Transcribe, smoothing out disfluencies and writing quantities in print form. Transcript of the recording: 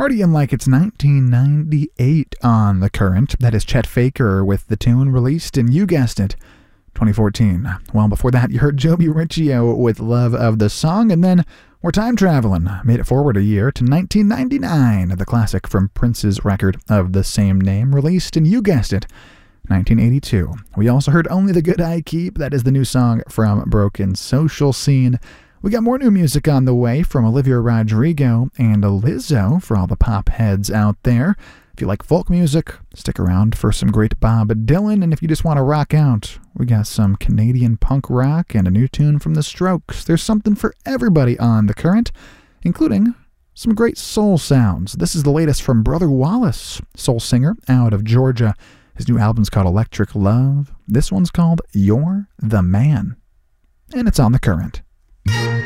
Partying like it's 1998 on The Current. That is Chet Faker with the tune released in, you guessed it, 2014. Well, before that, you heard Joby Riccio with Love of the Song, and then we're time traveling. Made it forward a year to 1999, the classic from Prince's record of the same name, released in, you guessed it, 1982. We also heard Only the Good I Keep. That is the new song from Broken Social Scene. We got more new music on the way from Olivia Rodrigo and Lizzo for all the pop heads out there. If you like folk music, stick around for some great Bob Dylan. And if you just want to rock out, we got some Canadian punk rock and a new tune from The Strokes. There's something for everybody on The Current, including some great soul sounds. This is the latest from Brother Wallace, soul singer out of Georgia. His new album's called Electric Love. This one's called You're the Man. And it's on The Current.